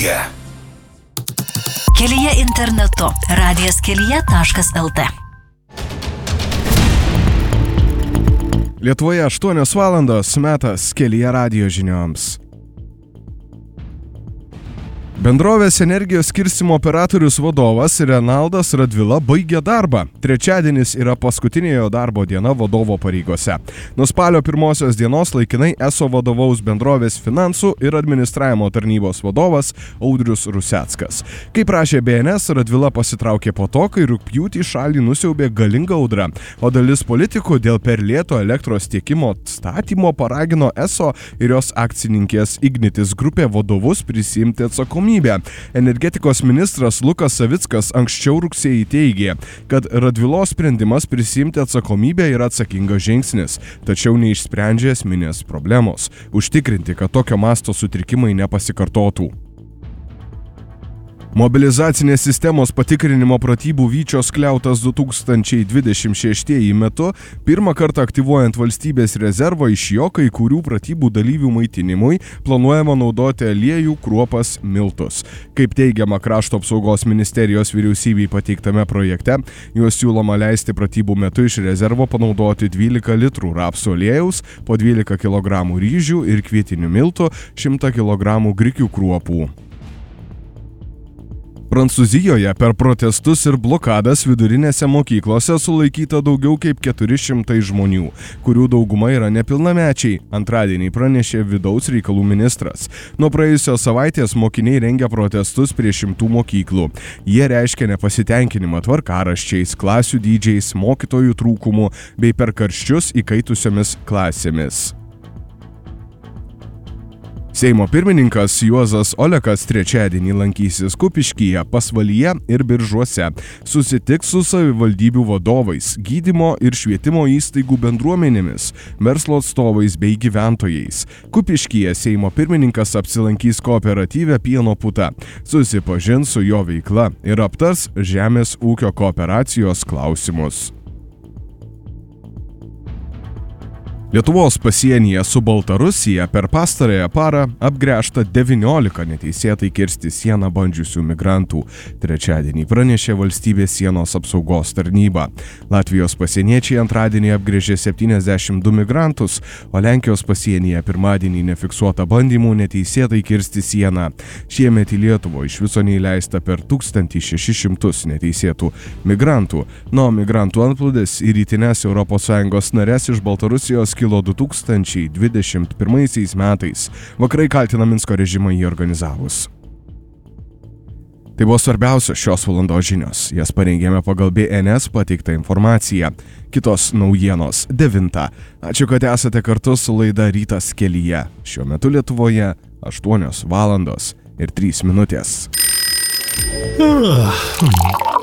Kelyje. Kelyje internetu. radijaskelyje.lt. Lietuvoje 8 valandos, metas Kelyje radijo žinioms. Bendrovės energijos skirstymo operatorius vadovas Renaldas Radvila baigė darbą. Trečiadienis yra paskutinė jo darbo diena vadovo pareigose. Nuo spalio 1 dienos laikinai ESO vadovaus bendrovės finansų ir administravimo tarnybos vadovas Audrius Ruseckas. Kaip rašė BNS, Radvila pasitraukė po to, kai rugpjūtį šalį nusiaubė galinga audra, o dalis politikų dėl per lėto elektros tiekimo statymo paragino ESO ir jos akcininkės Ignitis grupė vadovus prisiimti atsakomybę. Energetikos ministras Lukas Savickas anksčiau rugsėjį teigė, kad Radvilos sprendimas prisiimti atsakomybę yra atsakingas žingsnis, tačiau neišsprendžia esminės problemos – užtikrinti, kad tokio masto sutrikimai nepasikartotų. Mobilizacinės sistemos patikrinimo pratybų Vyčio skliautas 2026 metu, pirmą kartą aktyvuojant valstybės rezervą iš jo kai kurių pratybų dalyvių maitinimui, planuojama naudoti aliejų, kruopas, miltus. Kaip teigiama Krašto apsaugos ministerijos vyriausybei pateiktame projekte, juos siūloma leisti pratybų metu iš rezervo panaudoti 12 litrų rapsų aliejaus, po 12 kg ryžių ir kvietinių miltų, 100 kg grikių kruopų. Prancūzijoje per protestus ir blokadas vidurinėse mokyklose sulaikyta daugiau kaip 400 žmonių, kurių dauguma yra nepilnamečiai, antradienį pranešė vidaus reikalų ministras. Nuo praėjusios savaitės mokiniai rengia protestus prie 100 mokyklų. Jie reiškia nepasitenkinimą tvarkaraščiais, klasių dydžiais, mokytojų trūkumu bei per karščius įkaitusiomis klasėmis. Seimo pirmininkas Juozas Olekas trečiadienį lankysis Kupiškyje, Pasvalyje ir Biržuose. Susitiks su savivaldybių vadovais, gydymo ir švietimo įstaigų bendruomenėmis, verslo atstovais bei gyventojais. Kupiškyje Seimo pirmininkas apsilankys kooperatyve Pieno puta, susipažins su jo veikla ir aptars žemės ūkio kooperacijos klausimus. Lietuvos pasienyje su Baltarusija per pastarąją parą apgręžta 19 neteisėtai kirsti sieną bandžiusių migrantų. Trečiadienį pranešė valstybės sienos apsaugos tarnyba. Latvijos pasieniečiai antradienį apgręžė 72 migrantus, o Lenkijos pasienyje pirmadienį nefiksuota bandymų neteisėtai kirsti sieną. Šiemet į Lietuvą iš viso neįleista per 1600 neteisėtų migrantų. Nuo migrantų antplūdis į rytines ES nares iš Baltarusijos kilo 2021 metais. Vakarai kaltina Minsko režimą jį organizavus. Tai buvo svarbiausios šios valandos žinios. Jas parengėme pagal BNS pateiktą informaciją. Kitos naujienos 9. Ačiū, kad esate kartu su laida Rytas Kelyje. Šiuo metu Lietuvoje 8 valandos ir 3 minutės.